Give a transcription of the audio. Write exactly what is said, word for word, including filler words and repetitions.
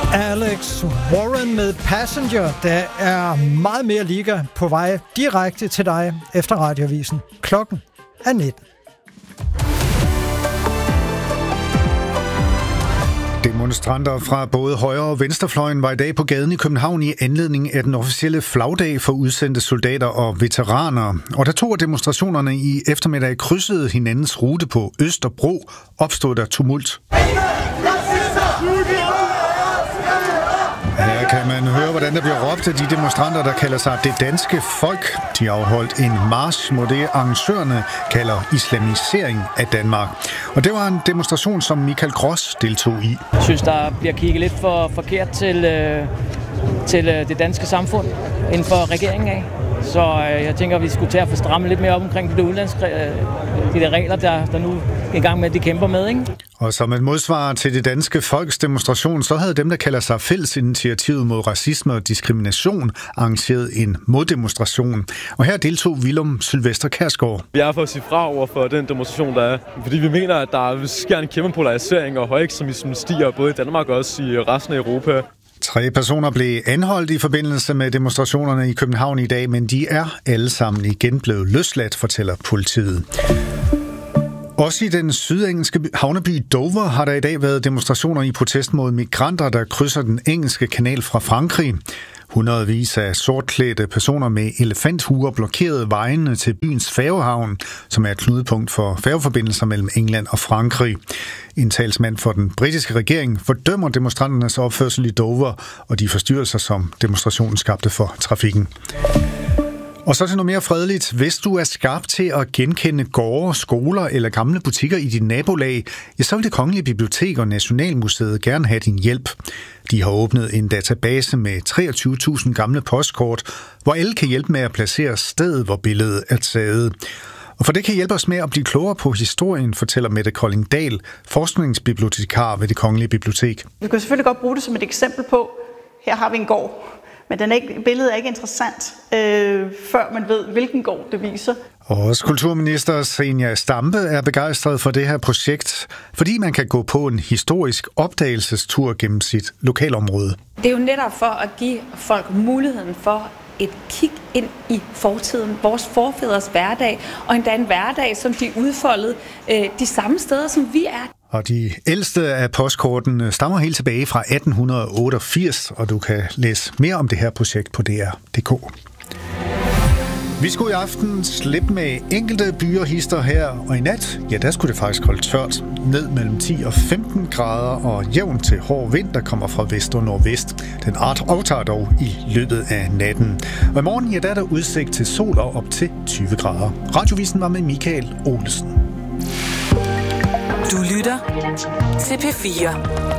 Alex Warren med Passenger. Der er meget mere liga på vej direkte til dig efter Radioavisen. Klokken er nitten. Demonstranter fra både højre- og venstrefløjen var i dag på gaden i København i anledning af den officielle flagdag for udsendte soldater og veteraner. Og da to af demonstrationerne i eftermiddag krydsede hinandens rute på Østerbro, opstod der tumult. Her kan man høre, hvordan der bliver råbt af de demonstranter, der kalder sig det danske folk. De afholdt en march mod det, arrangørerne kalder islamisering af Danmark. Og det var en demonstration, som Michael Gross deltog i. Jeg synes, der bliver kigget lidt for forkert til, øh, til øh, det danske samfund inden for regeringen af. Så øh, jeg tænker, at vi skulle til at få strammet lidt mere op omkring de udlandske øh, de der regler, der, der nu er i gang med, at de kæmper med, ikke? Og som et modsvar til det danske folks demonstration, så havde dem, der kalder sig Fællesinitiativet mod racisme og diskrimination, arrangeret en moddemonstration. Og her deltog Willum Sylvester Kærsgaard. Vi er for at sige fra over for den demonstration, der er. Fordi vi mener, at der sker en kæmpe polarisering og højekstremisme stiger både i Danmark og også i resten af Europa. Tre personer blev anholdt i forbindelse med demonstrationerne i København i dag, men de er alle sammen igen blevet løsladt, fortæller politiet. Også i den sydengelske havneby Dover har der i dag været demonstrationer i protest mod migranter, der krydser den engelske kanal fra Frankrig. Hundredvis af sortklædte personer med elefanthuer blokerede vejene til byens færgehavn, som er et knudepunkt for færgeforbindelser mellem England og Frankrig. En talsmand for den britiske regering fordømmer demonstranternes opførsel i Dover og de forstyrrelser, som demonstrationen skabte for trafikken. Og så til noget mere fredeligt. Hvis du er skarp til at genkende gårde, skoler eller gamle butikker i dit nabolag, ja, så vil Det Kongelige Bibliotek og Nationalmuseet gerne have din hjælp. De har åbnet en database med treogtyve tusind gamle postkort, hvor alle kan hjælpe med at placere stedet, hvor billedet er taget. Og for det kan hjælpe os med at blive klogere på historien, fortæller Mette Kolding-Dahl, forskningsbibliotekar ved Det Kongelige Bibliotek. Vi kan selvfølgelig godt bruge det som et eksempel på, her har vi en gård. Men den er ikke, billedet er ikke interessant, øh, før man ved, hvilken gård det viser. Og også kulturminister Zenia Stampe er begejstret for det her projekt, fordi man kan gå på en historisk opdagelsestur gennem sit lokalområde. Det er jo netop for at give folk muligheden for et kig ind i fortiden, vores forfædres hverdag, og endda en hverdag, som de udfoldede øh, de samme steder, som vi er. Og de ældste af postkortene stammer helt tilbage fra atten otteogfirs, og du kan læse mere om det her projekt på D R punktum d k. Vi skulle i aften slippe med enkelte byerhister her, og i nat, ja, der skulle det faktisk holde tørt. Ned mellem ti og femten grader og jævn til hård vind, der kommer fra vest og nordvest. Den aftager dog i løbet af natten. Og i morgen, ja, der er der udsigt til sol og op til tyve grader. Radiovisen var med Michael Olsen. Du lytter til P fire.